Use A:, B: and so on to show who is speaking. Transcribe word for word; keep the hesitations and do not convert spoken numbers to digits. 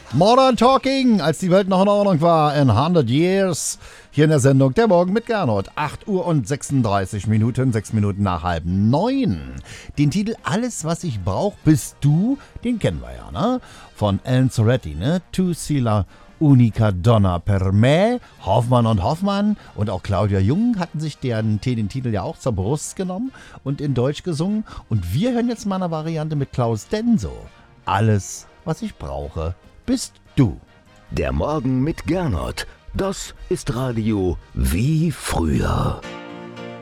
A: Modern Talking, als die Welt noch in Ordnung war, in hundert Years. Hier in der Sendung Der Morgen mit Gernot. acht Uhr und sechsunddreißig Minuten, sechs Minuten nach halb neun. Den Titel Alles, was ich brauch, bist du, den kennen wir ja, ne? Von Alan Soretti, ne? Tu si la unica donna per me. Hoffmann und Hoffmann und auch Claudia Jung hatten sich den, den Titel ja auch zur Brust genommen und in Deutsch gesungen. Und wir hören jetzt mal eine Variante mit Klaus Denso. Alles, was ich brauche, bist du.
B: Der Morgen mit Gernot. Das ist Radio wie früher.